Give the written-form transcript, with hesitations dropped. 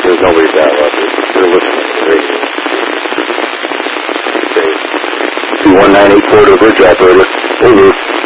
There's nobody dial up. They're listening to the radio. Okay. 21984 to the bridge operator. Over.